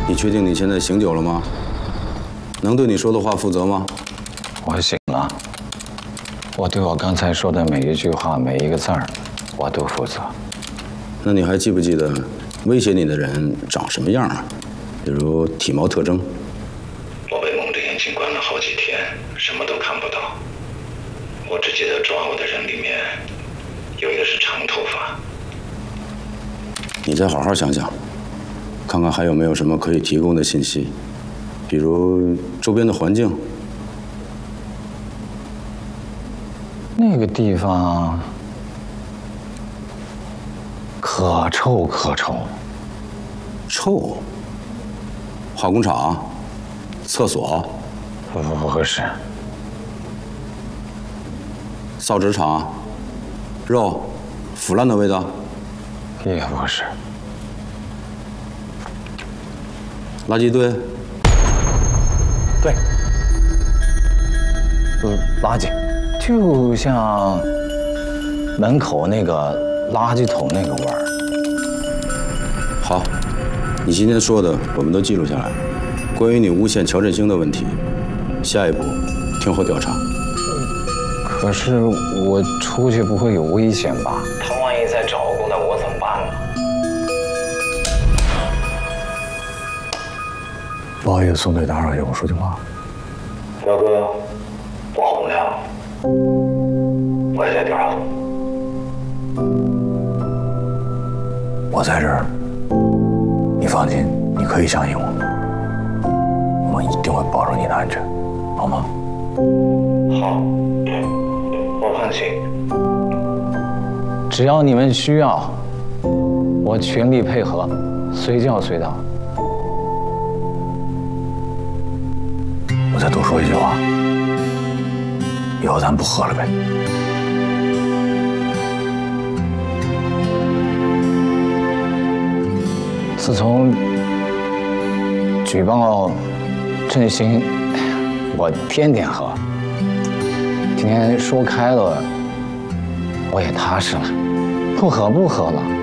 你确定你现在醒酒了吗？能对你说的话负责吗？ 我醒了。我对我刚才说的每一句话、每一个字儿，我都负责。 那你还记不记得威胁你的人长什么样啊？比如体貌特征。 我被蒙着眼睛关了好几天，什么都看不到。我只记得抓我的人里面有一个是长头发。 你再好好想想，看看还有没有什么可以提供的信息，比如周边的环境。 那个地方可臭可臭。 臭？化工厂？厕所？ 不是。 造纸厂？肉？腐烂的味道？ 也不是。 垃圾堆？ 对。垃圾，就像门口那个垃圾桶那个味儿。 好，你今天说的我们都记录下来。关于你诬陷乔振兴的问题，下一步听候调查。 可是我出去不会有危险吧？他万一再找过来，我怎么办呢？ 不好意思，宋队打扰一下，我说句话。 彪哥，我洪亮，我也在调查组。 我在这儿，你放心，你可以相信我，我们一定会保证你的安全，好吗？ 好，我放心。 只要你们需要，我全力配合，随叫随到。 我再多说一句话，以后咱不喝了呗。 自从举报振兴，我天天喝。今天说开了，我也踏实了，不喝了。